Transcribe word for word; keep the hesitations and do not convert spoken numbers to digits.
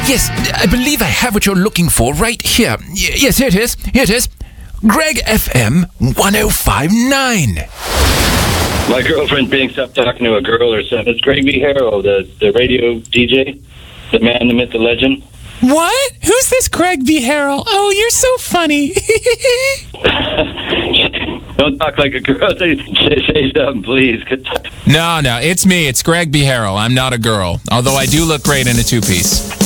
Yes, I believe I have what you're looking for right here. Y- yes, here it is. Here it is. Greg F M one oh five point nine. My girlfriend thinks I'm talking to a girl or something. It's Greg V. Harrell, the, the radio D J, the man, the myth, the legend. What? Who's this Greg V. Harrell? Oh, you're so funny. Don't talk like a girl. Say, say something, please. No, no, it's me. It's Greg B. Harrell. I'm not a girl. Although I do look great in a two-piece.